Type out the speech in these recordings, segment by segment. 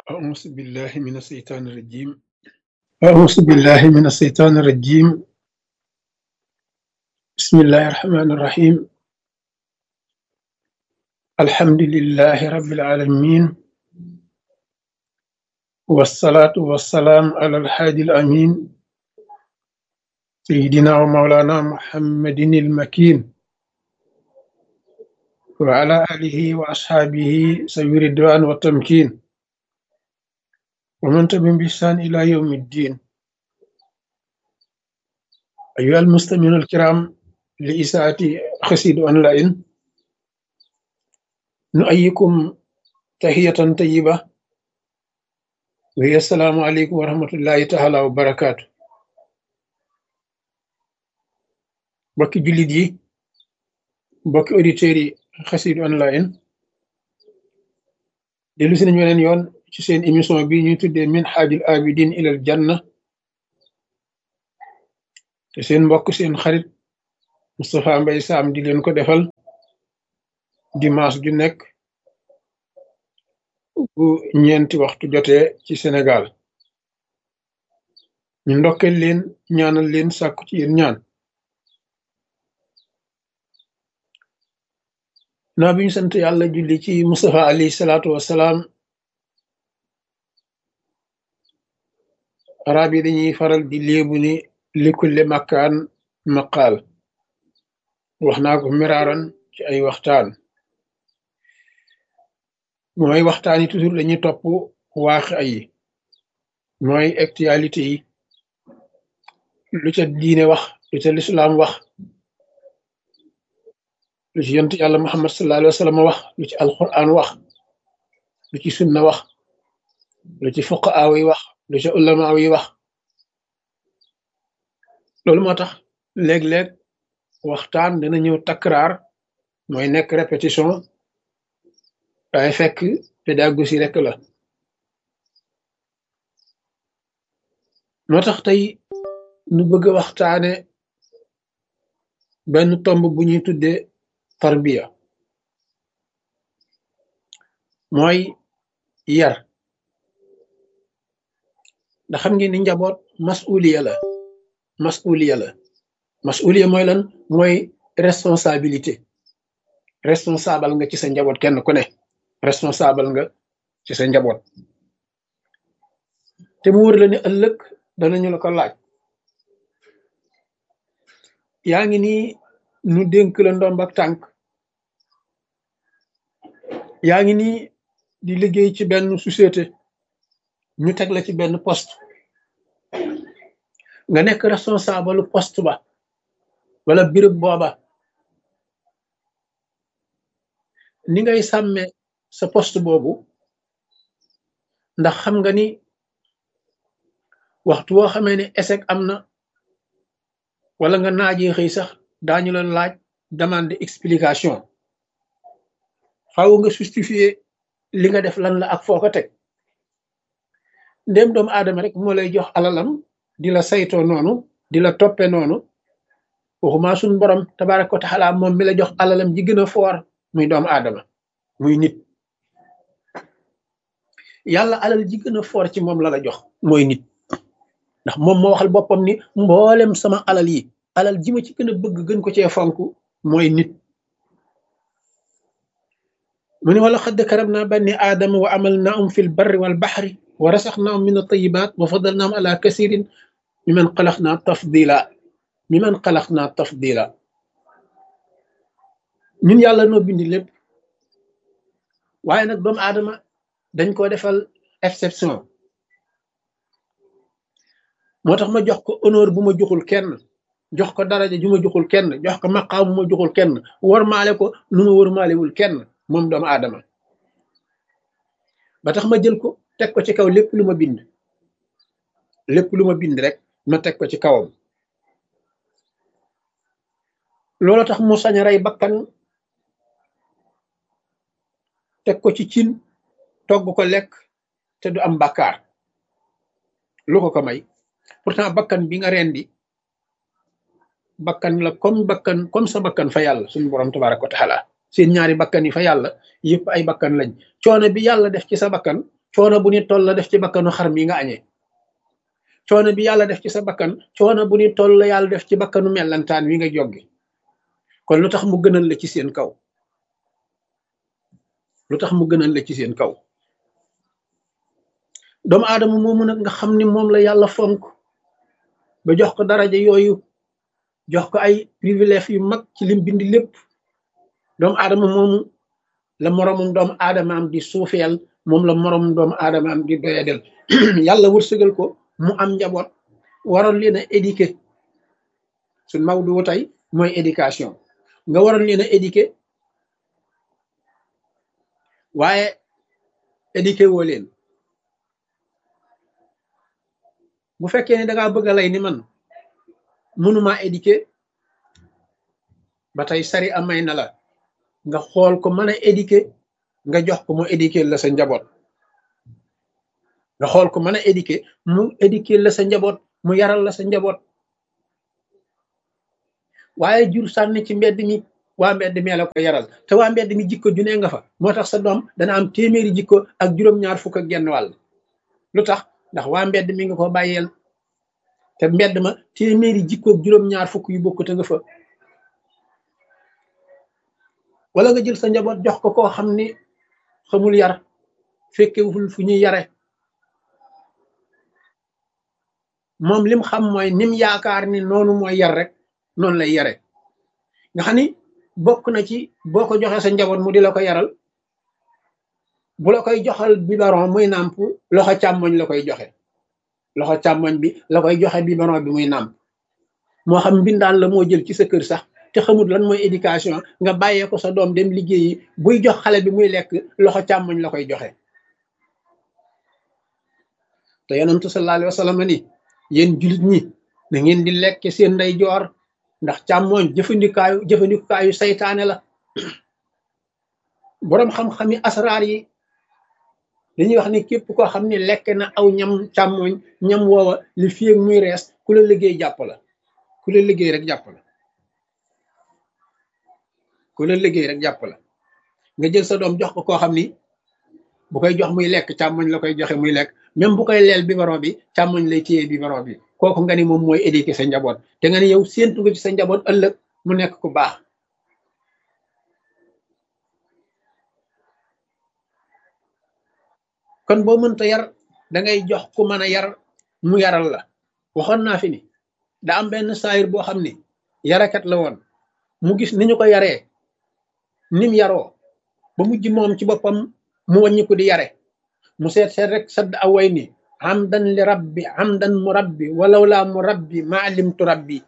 أعوذ بالله من الشيطان الرجيم أعوذ بالله من الشيطان الرجيم بسم الله الرحمن الرحيم الحمد لله رب العالمين والصلاة والسلام على الحادي الأمين سيدنا ومولانا محمد المكين وعلى آله وأصحابه سوي الرضوان والتمكين ومن تبعهم بإحسان إلى يوم الدين أيها المستمعون الكرام لإذاعة قصيدة أونلاين نؤيكم تحية طيبة وهي السلام عليكم ورحمة الله تعالى وبركاته mbokki jullit yi mbokki auditeurs yi Xassida online dellu si nañu weneen yoon ci seen émission bi ñuy tuddee Minhajul Abidin ilal Janna te seen mbokk seen xarit Moustapha Mbaye Sam di leen ko defal dimanche ju nekk bu ñeenti waxtu jotee ci Sénégal ñu ndokkeel leen ñaanal leen sàkku ci yéen ñaan naa bi ñu sant yàlla julli ci Mustafa alayhi salaatu wassalaam arab yi dañuy faral di léebu ni likulle makkaan maqaal wax naa ko miraaran ci ay waxtaan mooy waxtaan yi toujours dañuy topp waax yi mooy actualité yi lu ca diine wax lu ca lislaam wax lu ci yonent yàlla Muhammad sallallahu alayhi wa sallam wax lu ci alquran wax lu ci sunna wax lu ci fuqaaw yi wax lu ci ulamaaw yi wax loolu moo tax léeg-léeg waxtaan dana ñëw takraar mooy nekk répétition waaye fekk pédagogie rek la moo tax tey nu bëgg a waxtaane benn tomb bu ñuy tuddee tarbiya mooy yar ndax xam ngeen ni njaboot masuliya la masuliya mooy lan mooy responsabilité responsable nga ci sa njaboot kenn ku ne responsable nga ci sa njaboot te mu wër la ne ëllëg danañu la ko laaj yaa ngi nii nu dénk la ndomb ak tànk yaa ngi nii di liggéey ci benn société ñu teg la ci benn poste nga nekk responsable poste ba wala béréb booba ni ngay sàmme sa poste boobu ndax xam nga ni waxtu woo xamee ne échec am na wala nga naajee xëy sax daañu la laaj demande explication faaw nga justifier li nga def lan la ak foo ko teg ndéem doomu aadama rek moo lay jox alalam di la saytoo noonu di la toppe noonu waxuma suñ borom tabaraka wa taala moom mi la jox alalam ji gën a foor muy doomu aadama muy nit yàlla alal ji gën a foor ci moom la jox mooy nit ndax moom moo waxal boppam ni mboolem sama alal yi alal ji ma ci gën a bëgg gën ko cee fonk mooy nit mu ne wala xadd karam naa banni aadama wa amal naahum fi l barri wal baxri wa rasaxnaahum min atayibat wa fadalnaahum ala kasirin miman xalaqnaa tafdila ñun yàlla noo bindi lépp waaye nag doomu aadama dañ koo defal exception moo tax ma jox ko honneur bu ma joxul kenn jox ko daraja ju ma joxul kenn jox ko maqaam bu ma joxul kenn warmaale ko nu ma warmaalewul kenn moom doomu aadama ba tax ma jël ko teg ko ci kaw lépp lu ma bind rek ma teg ko ci kawam loolu tax mu sañ a rey bakkan teg ko ci cin togg ko lekk te du am bàkkaar lu ko may pourtant bakkan bi nga rendi bakkan la comme sa bakkan fa yàlla suñu borom tabaraka wa taala seen ñaari bakkan yi fa yàlla yëpp ay bakkan lañ coono bi yàlla def ci sa bakkan coono bu ni toll la def ci bakkanu xar mi nga añee coono bi yàlla def ci sa bakkan coono bu ni toll la yàlla def ci bakkanu mellantaan wi nga joggi kon lu tax mu gënal la ci seen kaw lu tax mu gënal la ci seen kaw doomu aadama moomu nag nga xam ni moom la yàlla fonk ba jox ko daraja yooyu jox ko ay privilège yu mag ci lim bind lépp doomu aadama moomu la moroomum doomu aadamaam di suufeel moom la moroomum doomu aadamaam di doyadel yàlla wërsëgal ko mu am njaboot waroon leen a éduquer suñ mawdu tey mooy éducation nga waroon leen a éduquer waaye éduquer woo leen bu fekkee ne dangaa bëgg a lay ni man mënumaa éduquer ba tey sari amay na la nga xool ko mën a éduquer nga jox ko mu éduquer la sa njaboot nga xool ko mën a éduquer mu éduquer la sa njaboot mu yaral la sa njaboot waaye jur sànni ci mbedd mi waa mbedd mee la ko yaral te waa mbedd mi jikko junee nga fa moo tax sa doom dana am téeméeri jikko ak juróom-ñaar fukk ak genn wàll lu tax ndax waa mbedd mi nga ko bàyyeel te mbedd ma téeméeri jikko ak juróom-ñaar fukk yu bokkute nga fa wala nga jël sa njaboot jox ko koo xam ni xamul yar fekkewul fu ñuy yare moom lim xam mooy nim yaakaar ni noonu mooy yar rek noonu lay yare nga xam ni bokk na ci boo ko joxee sa njaboot mu di la ko yaral bu la koy joxal biberon muy nàmp loxo càmmoñ la koy joxe loxo càmmoñ bi la koy joxe biberon bi muy nàmp moo xam mbindaan la moo jël ci sa kër sax te xamul lan mooy éducation nga bàyyee ko sa doom dem liggéeyi buy jox xale bi muy lekk loxo càmmoñ la koy joxe te yonentu sallallahu alayhi wa sallam ni yéen julit ñi na ngeen di lekk seen ndeyjoor ndax càmmoñ jëfandikaayu saytaane la boroom xam-xami asraar yi dañuy wax ni képp koo xam ne lekk na aw ñam càmmoñ ñam woowa li fi ak muy rees ku la liggéey jàpp la ku la liggéey rek jàpp la ku la liggéey rek jàpp la nga jël sa doom jox ko koo xam ni bu koy jox muy lekk càmmoñ la koy joxe muy lekk même bu koy leel biberon bi càmmoñ lay téye biberon bi kooku nga ni moom mooy éduquer sa njaboot te nga ni yow séentu nga ci sa njaboot ëllëg mu nekk ku baax kon boo mënta yar da ngay jox ku mën a yar mu yaral la waxoon naa fi ni da am benn saayir boo xam ni yarakat la woon mu gis ni ñu ko yaree nim yaroo ba mujj moom ci boppam mu wàññi ko di yare mu seet seet rek sadd away ni hamdan li rabbi hamdan mu rabbi walaw laa mu rabbi ma alimtu rabbi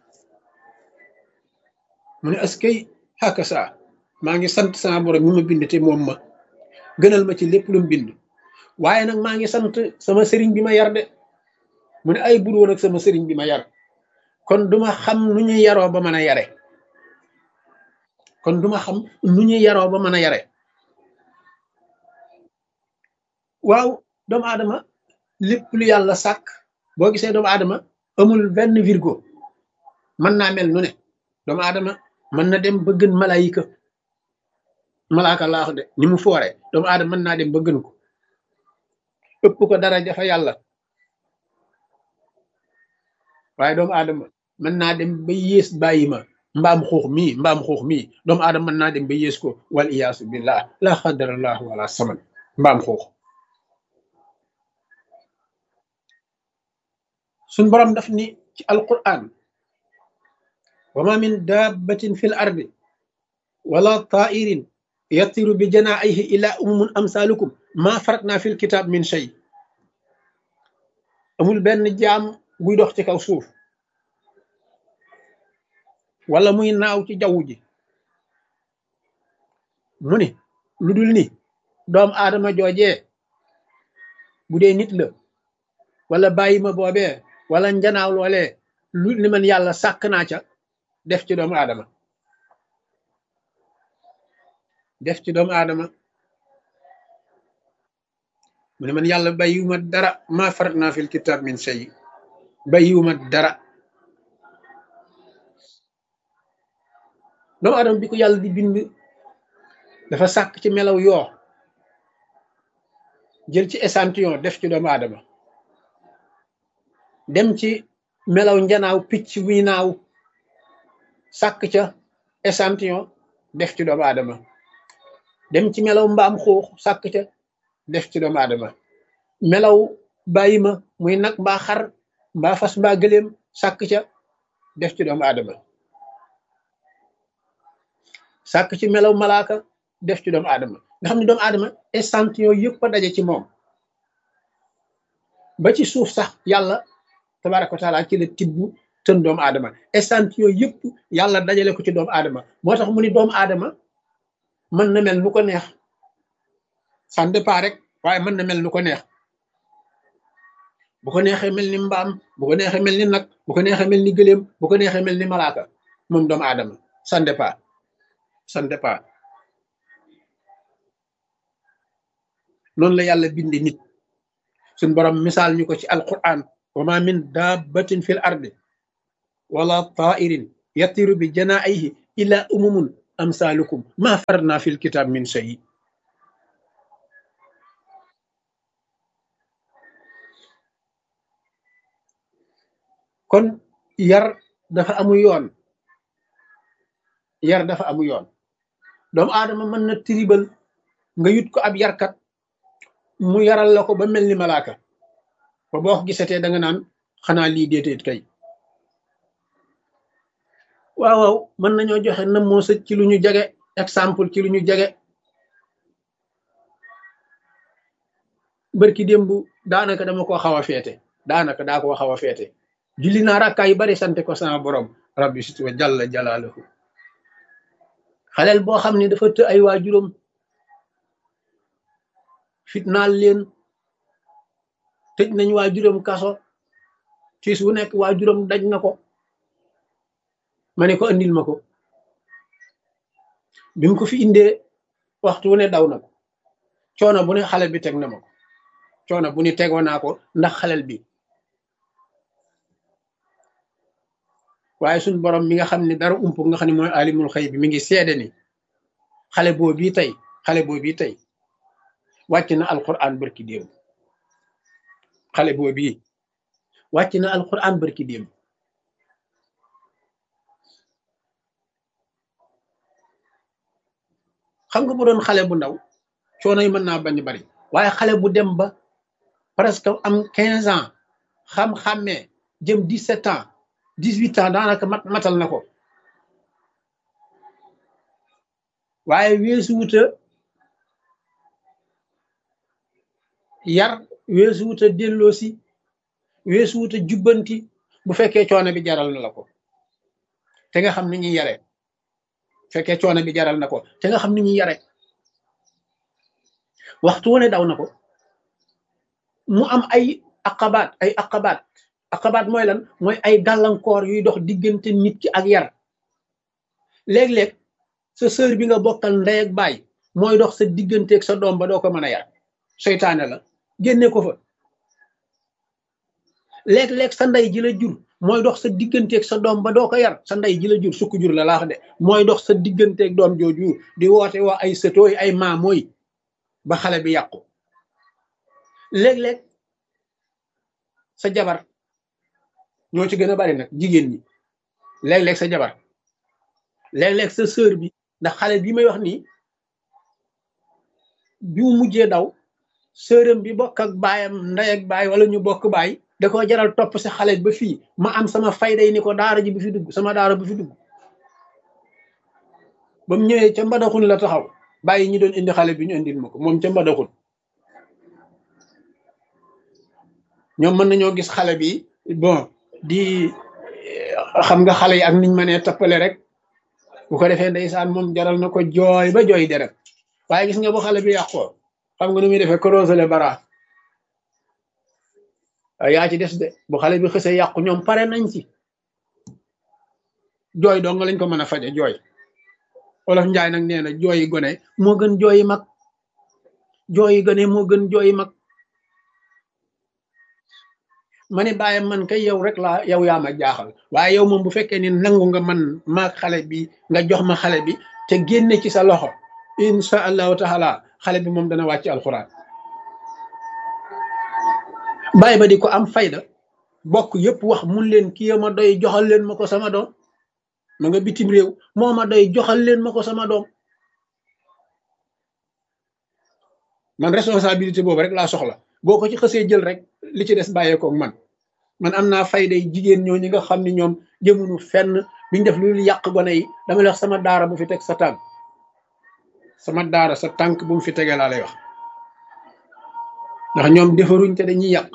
mu ne askay xàkka saa maa ngi sant sama borom mi ma bind te moom ma gënal ma ci lépp lu mu bind waaye nag maa ngi sant sama sëriñ bi ma yar de mu ne ay bur woon ak sama sëriñ bi ma yar kon duma xam nu ñuy yaroo ba mën a yare kon duma xam nu ñuy yaroo ba mën a yare waaw doomu aadama lépp lu yàlla sàkk boo gisee doomu aadama amul benn virgo mën naa mel nu ne doomu aadama mën na dem ba gën malaayika malaaka laax de ni mu foore doomu aadama mën naa dem ba gën ko ëpp ko dara jafa yàlla waaye doomu aadama mën naa dem ba yées bàyyi ma mbaam xuux mii doomu aadama mën naa dem ba yées ko wal iyaasu billah la xadarallahu wala saman mbaam xuux suñ borom daf ni ci alquran wa ma min dabbatin fil ardi wala tairin yatiru bi janaahihi ila umumun amsalukum ma faratna fil kitab min shay amul benn jaam buy dox ci kaw suuf wala muy naaw ci jaww ji mu ni lu dul ni doom aadama joojee bu dee nit la wala bàyyi ma boobee wala njanaaw loolee lu ni man yàlla sàkk naa ca def ci doomu aadama def ci doomu aadama mu ne man yàlla bàyyiwuma dara ma faratna fil kitab min shay bàyyiwuma dara doomu aadama bi ko yàlla di bind dafa sàkk ci melaw yoo jël ci échantillon def ci doomu aadama dem ci melaw njanaaw picc muy naaw sàkk ca échantillon def ci doomu aadama dem ci melaw mbaam xuux sàkk ca def ci doomu aadama melaw bàyyi ma muy nag mbaa xar mbaa fas mbaa gëléem sàkk ca def ci doomu aadama sàkk ci melaw malaaka def ci doomu aadama nga xam ne doomu aadama échantillon yëpp a daje ci moom ba ci suuf sax yàlla tabaraka wa taala ci la tibb tën doomu aadama échantillon yëpp yàlla dajale ko ci doomu aadama moo tax mu ni doomu aadama mën na mel nu ko neex ça dépend rek waaye mën na mel nu ko neex bu ko neexee mel ni mbaam bu ko neexee mel ni nag bu ko neexee mel ni gëléem bu ko neexee mel ni malaaka moom doomu aadama ça dépend ça dépend noonu la yàlla bindi nit suñ borom misaal ñu ko ci alquran wa ma min dabbatin fil ardi wala tairin yatiru bi janaahihi illa umumun amsalukum ma farna fil kitab min shay kon yar dafa amu yoon yar dafa amu yoon doomu aadama mën na tribal nga yut ko ab yarkat mu yaral la ko ba mel ni malaaka ba boo ko gisatee da nga naan xanaa lii déeteet kay waaw waaw mën nañoo joxe na moo sëj ci lu ñu jege exemple ci lu ñu jege bërki démb daanaka dama ko xaw a feete daanaka daa ko xaw a feete julli naa rakkaa yu bari sante ko sama borom rabbi sit wa jalla jalaaluhu xaleel boo xam ne dafa të ay waajuram fitnaal leen tëj nañ waajuram kaso tiis wu nekk waajuram daj na ko ma ne ko andil ma ko bi mu ko fi indee waxtu wu ne daw na ko coono bu ne xale bi teg na ma ko coono bu ne tegoo naa ko ndax xalel bi waaye suñ borom mi nga xam ne dara ump nga xam ne mooy alimul xëy bi mi ngi seede ni xale boo bii tey wàcc na alquran barki démb xale boo bii wàcc na alquran barki démb xam nga bu doon xale bu ndaw coono yi mën naa bañ bari waaye xale bu dem ba presque am 15 ans xam-xàmmee jëm 17 ans 18 ans daanaka matal na ko waaye weesu wuta yar weesu wuta delloosi weesu wuta jubbanti bu fekkee coono bi jaral na la ko te nga xam ni ñuy yare fekkee coono bi jaral na ko te nga xam ni ñuy yare waxtu wu ne daw na ko mu am ay aqabaat mooy lan mooy ay gàllankoor yuy dox diggante nit ki ak yar léeg-léeg sa sœur bi nga bokkal ndey ak baay mooy dox sa digganteeg sa doom ba doo ko mën a yar seytaane la génne ko fa léeg-léeg sa ndey ji la jur mooy dox sa digganteeg sa doom ba doo ko yar sa ndey ji la jur sukk jur la laax de mooy dox sa digganteeg doom jooju di woote waa ay sëtooy ay maamooy ba xale bi yàqu léeg-léeg sa jabar ñoo ci gën a bari nag jigéen ñi léeg-léeg sa jabar léeg-léeg sa sœur bi ndax xale bi may wax nii bi mu mujjee daw sœuram bi bokk ak baayam ndey ak baay wala ñu bokk baay da ko jaral topp si xale ba fii ma am sama fayday ni ko daara ji bu fi dugg sama daara bu fi dugg ba mu ñëwee ca mbadaxun la taxaw bàyyi ñi doon indi xale bi ñu indil ma ko moom ca mbadaxun ñoom mën nañoo gis xale bi bon di xam nga xale yi ak niñ mënee toppale rek bu ko defee ndeysaan moom jaral na ko jooy ba jooy deret waaye gis nga bu xale bi yàqoo xam nga nu muy defee korosele bara yaa ci des de bu xale bi xësee yàqu ñoom pare nañ ci jooy dong lañ ko mën a faje jooy Wolof Njaay nag nee na jooyi gone moo gën jooyi mag jooyi gone moo gën jooyi mag ma ne bàyyam man kay yow rek laa yow yaa ma jaaxal waaye yow moom bu fekkee ni nangu nga man maag xale bi nga jox ma xale bi te génne ci sa loxo insha allahu taala xale bi moom dana wàcc alxuraan bàyyi ba di ko am fayda bokk yëpp wax mun leen kii ma doy joxal leen ma ko sama doom ma nga bitim réew moo ma doy joxal leen ma ko sama doom man responsabilité boobu rek laa soxla boo ko ci xësee jël rek li ci des bàyyeekoog man am naa fayday jigéen ñoo ñi nga xam ne ñoom jëmunu fenn biñ def lu yàq gone yi dama lay wax sama daara bu fi teg sa tànk sama daara sa tànk bu mu fi tegee laa lay wax ndax ñoom defaruñ te dañuy yàq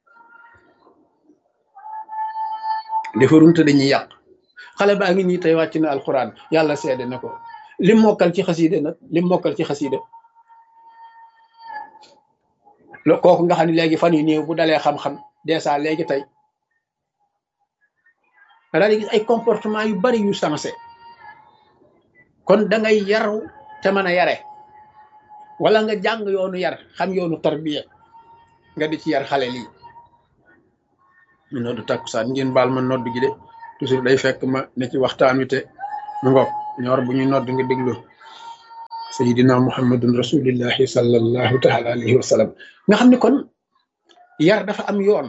defaruñ te dañuy yàq xale baa ngi nii tey wàcc na alxuraan yàlla seede na ko lim mokkal ci xasiide nag lim mokkal ci xasiide kooku nga xam ne léegi fan yu néew bu dalee xam-xam dèjà léegi tey nga daal di gis ay comportement yu bari yu sensé kon da ngay yaru te mën a yare wala nga jàng yoonu yar xam yoonu tarbiya nga di ci yar xale lii ñu noddu takkusaan ngeen baal ma nodd gi de toujours day fekk ma ne ci waxtaan wi te mu ngoog ñor bu ñu nodd nga déglu sayidina muhammadun rasulillahi sallallahu taala alayhi wa sallam nga xam ne kon yar dafa am yoon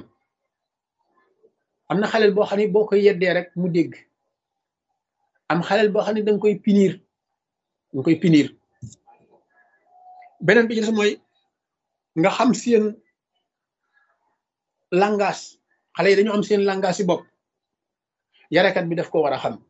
am na xaleel boo xam ne boo koy yeddee rek mu dégg am xaleel boo xam ne danga koy punir beneen bi ci des mooy nga xam seen langage xale yi dañu am seen langage si bopp yarekat bi daf ko war a xam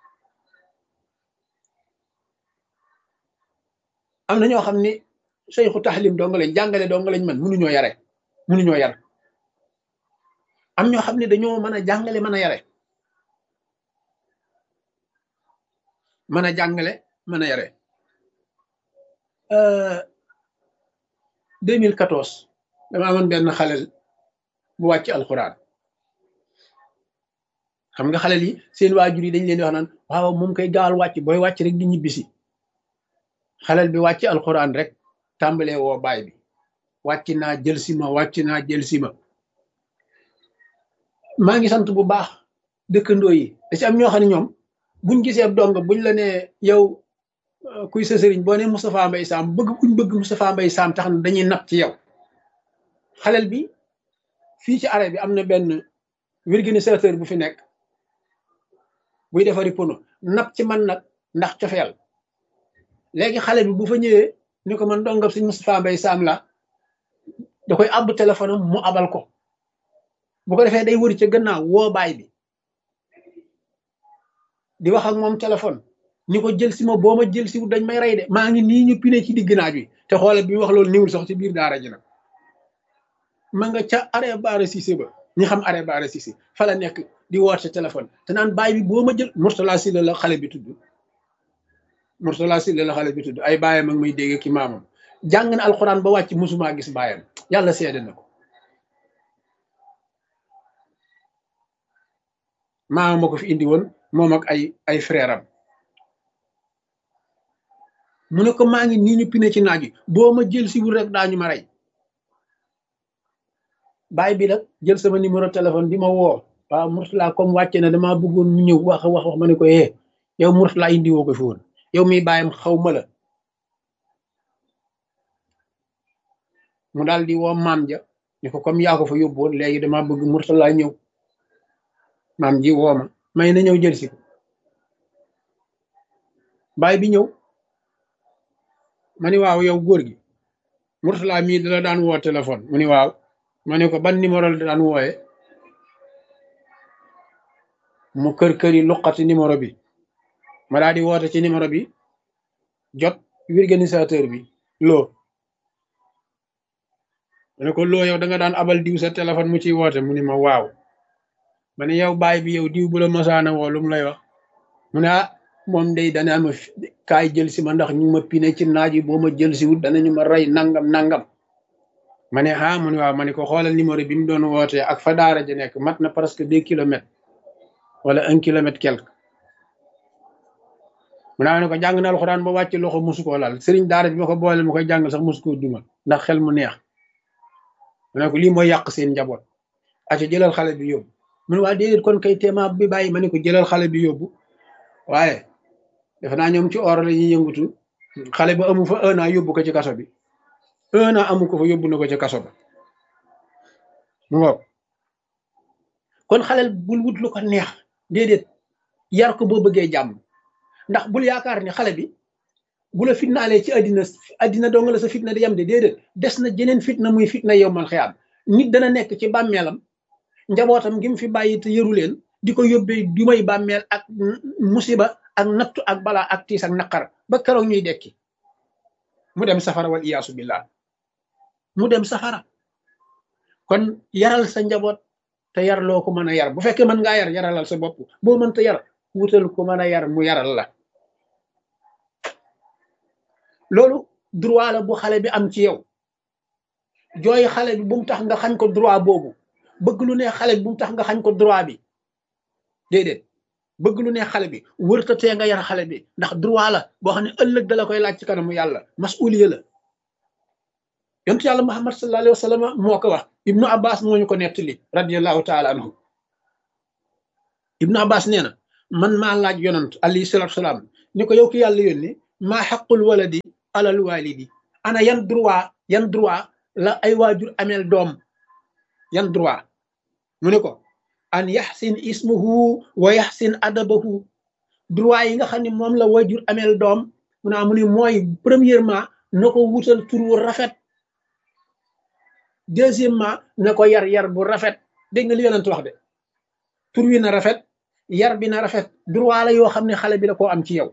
am na ñoo xam ne seyxu taxlim doo nga lañ jàngale doo nga lañ mën mënuñoo yar am ñoo xam ne dañoo mën a jàngale mën a yare mën a jàngale mën a yare 2014 dama amoon benn xalel bu wàcc alxuraan xam nga xalel yi seen waajur yi dañ leen di wax naan waaw moom koy gaawal wàcc booy wàcc rek di ñibbisi xalel bi wàcc alxuraan rek tàmbalee woo baay bi wàcc naa jël si ma maa ngi sant bu baax dëkkandoo yi da ci am ñoo xam ne ñoom buñ gisee ab dong buñ la ne yow kuy sa sëriñ boo ne Moustapha Mbaye Sam kuñ bëgg Moustapha Mbaye Sam tax na dañuy napp ci yow xalel bi fii ci arrêt bi am na benn organisateur bu fi nekk buy defari pono napp ci man nag ndax cofeel léegi xale bi bu fa ñëwee ni ko man dongab sëñ Moustapha Mbaye Sam la da koy àbb téléphone am mu abal ko bu ko defee day wëri ca gannaaw woo baay bi di wax ak moom téléphone ni ko jël si ma boo ma jël si dañ may rey de maa ngi nii ñu pine ci digg naaj wi te xoolal bi wax loolu niwul sax ci biir daara ji nag ma nga ca arrêt Bara Cissé ba ñi xam arrêt Bara Cissé fa la nekk di woote téléphone te naan baay bi boo ma jël Mourtala Sylla la xale bi tudd Mourtala Sylla la xale bi tudd ay baayam ak may dégg ki maamam jàng na alxuraan ba wàcc mosumaa gis baayam yàlla seede na ko maama ma ko fi indi woon moom ak ay frère am mu ne ko maa ngi nii ñu pine ci naaj wi boo ma jël si wul rek daañu ma rey baay bi nag jël sama numéro téléphone di ma woo waaw Mourtala comme wàcce na damaa bëggoon mu ñëw wax ma ne ko yow Mourtala indi woo ko fi woon yow miy bàyyam xaw ma la mu daal di woo maam ja ni ko comme yaa ko fa yóbbu woon léegi damaa bëgg Mourtala ñëw maam ji woo ma may na ñëw jël si ko baay bi ñëw ma ni waaw yow góor gi Mourtala mii dala daan woo téléphone mu ni waaw ma ne ko ban numéro la daan wooye mu kër-këri luqati numéro bi ma daal di woote ci numéro bi jot organisateur bi loo ma ne ko loo yow da nga daan abal diw sa téléphone mu ciy woote mu ni ma waaw ma ne yow baay bi yow diw bu la masaana woo lu mu lay wax mu ne moom day dana ma kaay jël si ma ndax ñu ma pine ci naaj yi boo ma jël si wut danañu ma rey nangam ma ne mu ne waaw ma ne ko xoolal numéro bi mu doon wootee ak fa daara ja nekk mat na presque 2 kilomètres wala 1 kilomètre quelque mu naa ne ko jàng na alxuraan ba wàcc loxo mosu koo laal sëriñ daara bi ma ko boole ma koy jàngal sax mosu koo dumal ndax xel mu neex mu ne ko lii mooy yàq seen njaboot aca jëlal xale bi yóbbu mu ne waa déedéet kon kay téema bi bàyyi ma ne ko jëlal xale bi yóbbu waaye defe naa ñoom ci or la ñuy yëngutu xale ba amu fa 1 an yóbbu ko ci kaso bi 1 an amu ko fa yóbbu na ko ci kaso ba mu ngoog kon xalel bul wut lu ko neex déedéet yar ko boo bëggee jàmm ndax bul yaakaar ni xale bi bu la fitnaalee ci àddina dong la sa fitna di yem de déedéet des na jeneen fitna muy fitna yow man xiyaam nit dana nekk ci bàmmeelam njabootam gi mu fi bàyyi te yëru leen di ko yóbbee du may bàmmeel ak musiba ak nattu ak balaa ak tiis ak naqar ba keroog ñuy dekki mu dem safara wal iyaasu billah mu dem safara kon yaral sa njaboot te yar loo ko mën a yar bu fekkee mën ngaa yar yaralal sa bopp boo mënta yar wutal ko mën a yar mu yaral la loolu droit la bu xale bi am ci yow jooy xale bi bu mu tax nga xañ ko droit boobu bëgg lu ne xale bi bu mu tax nga xañ ko droit bi déedéet bëgg lu ne xale bi wërtatee nga yar xale bi ndax droit la boo xam ne ëllëg dala koy laaj ci kanamu yàlla masuliya la yontu yàlla muhammad sallallahu alayhi wa sallam moo ko wax ibnu abbas moo ñu ko nettali radiallahu taala anhu ibnu abbas nee na man maa laaj yonant alayhi salatu salaam ni ko yow ki yàlla yónni maa xaqul waladi alal walidi ana yan droit la ay waajur ameel doom yan droit mu ne ko an yaxsin ismuhu wa yaxsin adabahu droit yi nga xam ne moom la waajur ameel doom mu ne mooy premièrement na ko wutal tur wu rafet deuxièmement na ko yar bu rafet dégg nga li yonent wax de tur wi na rafet yar bi na rafet droit la yoo xam ne xale bi da koo am ci yow